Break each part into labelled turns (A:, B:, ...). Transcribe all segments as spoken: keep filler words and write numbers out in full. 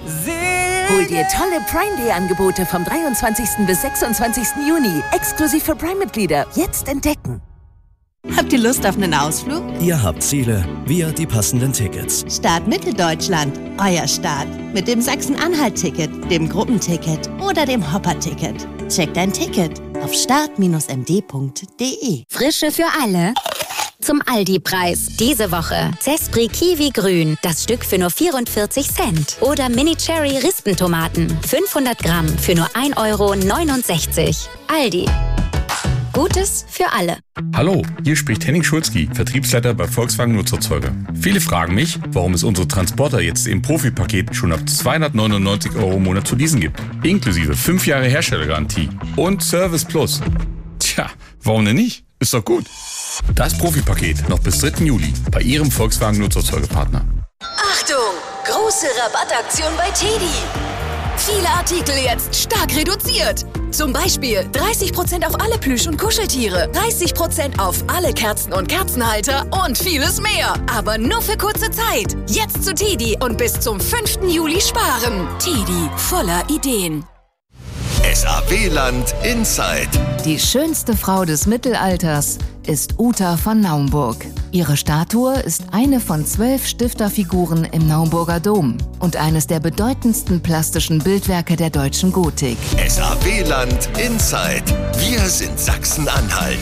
A: Hol dir tolle Prime Day Angebote vom dreiundzwanzigsten bis sechsundzwanzigsten Juni. Exklusiv für Prime-Mitglieder. Jetzt entdecken.
B: Habt ihr Lust auf einen Ausflug?
C: Ihr habt Ziele, wir die passenden Tickets.
B: Start Mitteldeutschland, euer Start. Mit dem Sachsen-Anhalt-Ticket, dem Gruppenticket oder dem Hopper-Ticket. Checkt dein Ticket auf start Bindestrich m d Punkt d e.
D: Frische für alle. Zum Aldi-Preis. Diese Woche Zespri Kiwi Grün. Das Stück für nur vierundvierzig Cent. Oder Mini Cherry Rispentomaten. fünfhundert Gramm für nur ein Euro neunundsechzig. Aldi. Gutes für alle.
E: Hallo, hier spricht Henning Schulzki, Vertriebsleiter bei Volkswagen Nutzerzeuger. Viele fragen mich, warum es unsere Transporter jetzt im Profi-Paket schon ab zweihundertneunundneunzig Euro im Monat zu leasen gibt. Inklusive fünf Jahre Herstellergarantie und Service Plus. Tja, warum denn nicht? Ist doch gut. Das Profi-Paket noch bis dritten Juli bei Ihrem Volkswagen Nutzerzeugerpartner.
F: Achtung! Große Rabattaktion bei Teddy. Viele Artikel jetzt stark reduziert. Zum Beispiel dreißig Prozent auf alle Plüsch- und Kuscheltiere, dreißig Prozent auf alle Kerzen und Kerzenhalter und vieles mehr. Aber nur für kurze Zeit. Jetzt zu Teddy und bis zum fünften Juli sparen. Teddy, voller Ideen.
G: S A W-Land Inside.
H: Die schönste Frau des Mittelalters ist Uta von Naumburg. Ihre Statue ist eine von zwölf Stifterfiguren im Naumburger Dom und eines der bedeutendsten plastischen Bildwerke der deutschen Gotik.
G: S A W-Land Inside. Wir sind Sachsen-Anhalt.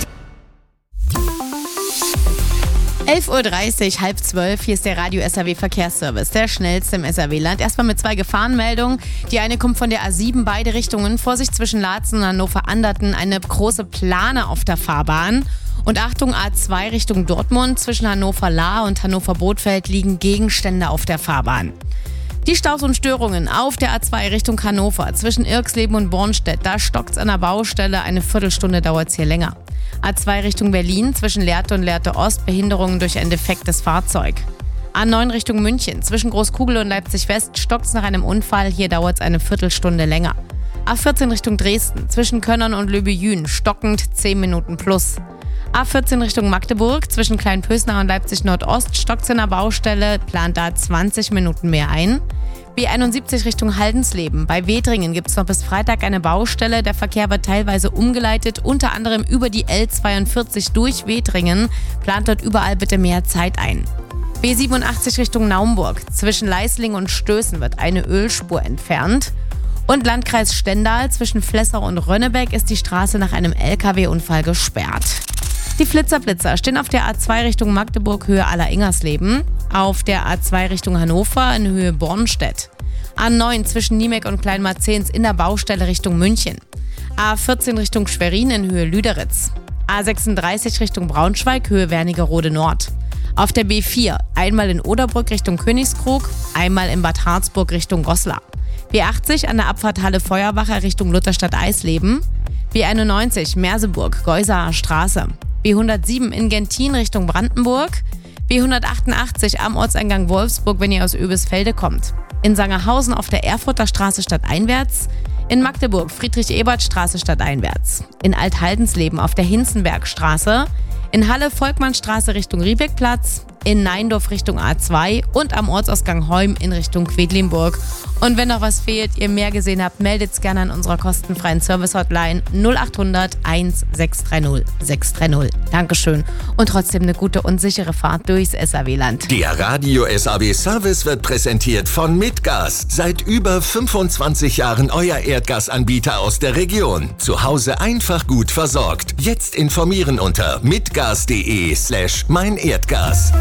I: elf Uhr dreißig, halb zwölf, hier ist der Radio S A W Verkehrsservice, der schnellste im S A W-Land. Erstmal mit zwei Gefahrenmeldungen. Die eine kommt von der A sieben, beide Richtungen. Vorsicht zwischen Laatzen und Hannover-Anderten, eine große Plane auf der Fahrbahn. Und Achtung, A zwei Richtung Dortmund, zwischen Hannover-Lahr und Hannover-Bothfeld liegen Gegenstände auf der Fahrbahn. Die Staus und Störungen auf der A zwei Richtung Hannover, zwischen Irxleben und Bornstedt. Da stockt's an der Baustelle, eine Viertelstunde dauert's hier länger. A zwei Richtung Berlin, zwischen Lehrte und Lehrte Ost, Behinderungen durch ein defektes Fahrzeug. A neun Richtung München, zwischen Großkugel und Leipzig West, stockt's nach einem Unfall, hier dauert's eine Viertelstunde länger. A vierzehn Richtung Dresden, zwischen Könnern und Löbejün, stockend zehn Minuten plus. A vierzehn Richtung Magdeburg, zwischen Kleinpösnau und Leipzig Nordost, stockt's in der Baustelle, plant da zwanzig Minuten mehr ein. B einundsiebzig Richtung Haldensleben. Bei Wedringen gibt es noch bis Freitag eine Baustelle. Der Verkehr wird teilweise umgeleitet, unter anderem über die L zweiundvierzig durch Wedringen. Plant dort überall bitte mehr Zeit ein. B siebenundachtzig Richtung Naumburg. Zwischen Leisling und Stößen wird eine Ölspur entfernt. Und Landkreis Stendal, zwischen Flessau und Rönnebeck ist die Straße nach einem L K W-Unfall gesperrt. Die Flitzerblitzer stehen auf der A zwei Richtung Magdeburg, Höhe Aller-Ingersleben. Auf der A zwei Richtung Hannover in Höhe Bornstedt. A neun zwischen Niemek und Kleinmarzens in der Baustelle Richtung München. A vierzehn Richtung Schwerin in Höhe Lüderitz. A sechsunddreißig Richtung Braunschweig, Höhe Wernigerode Nord. Auf der B vier einmal in Oderbrück Richtung Königskrug, einmal in Bad Harzburg Richtung Goslar. B achtzig an der Abfahrt Halle Feuerwacher Richtung Lutherstadt-Eisleben. B einundneunzig Merseburg, Geusaer Straße. B hundertsieben in Gentin Richtung Brandenburg. B hundertachtundachtzig am Ortseingang Wolfsburg, wenn ihr aus Oebisfelde kommt. In Sangerhausen auf der Erfurter Straße stadteinwärts. In Magdeburg Friedrich-Ebert-Straße stadteinwärts. In Althaldensleben auf der Hinzenbergstraße. In Halle Volkmannstraße Richtung Riebeckplatz. In Neindorf Richtung A zwei und am Ortsausgang Heum in Richtung Quedlinburg. Und wenn noch was fehlt, ihr mehr gesehen habt, meldet's gerne an unserer kostenfreien Service-Hotline null achthundert eintausendsechshundertdreißig sechshundertdreißig. Dankeschön und trotzdem eine gute und sichere Fahrt durchs S A W-Land.
G: Der Radio S A W-Service wird präsentiert von Mitgas. Seit über fünfundzwanzig Jahren euer Erdgasanbieter aus der Region. Zu Hause einfach gut versorgt. Jetzt informieren unter mitgas.de slash mein Erdgas.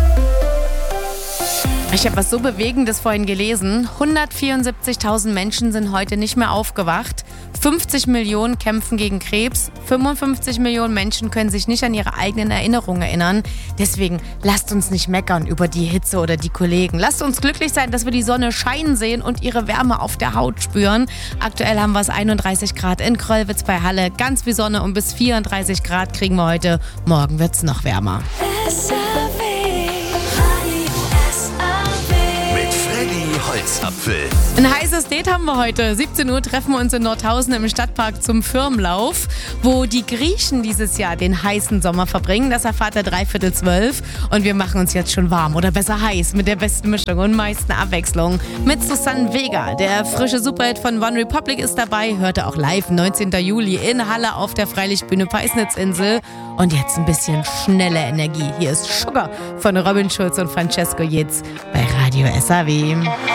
I: Ich habe was so Bewegendes vorhin gelesen. hundertvierundsiebzigtausend Menschen sind heute nicht mehr aufgewacht. fünfzig Millionen kämpfen gegen Krebs. fünfundfünfzig Millionen Menschen können sich nicht an ihre eigenen Erinnerungen erinnern. Deswegen lasst uns nicht meckern über die Hitze oder die Kollegen. Lasst uns glücklich sein, dass wir die Sonne scheinen sehen und ihre Wärme auf der Haut spüren. Aktuell haben wir es einunddreißig Grad in Kröllwitz bei Halle. Ganz wie Sonne und bis vierunddreißig Grad kriegen wir heute. Morgen wird es noch wärmer.
G: Holz. Weihnachtsapfel.
I: Ein heißes Date haben wir heute. siebzehn Uhr treffen wir uns in Nordhausen im Stadtpark zum Firmenlauf, wo die Griechen dieses Jahr den heißen Sommer verbringen. Das erfahrt ihr dreiviertel zwölf. Und wir machen uns jetzt schon warm oder besser heiß mit der besten Mischung und meisten Abwechslung. Mit Susanne Vega, der frische Superhit von One Republic ist dabei. Hörte auch live neunzehnten Juli in Halle auf der Freilichtbühne Peisnitzinsel. Und jetzt ein bisschen schnelle Energie. Hier ist Sugar von Robin Schulz und Francesco Jitz bei Radio S A W.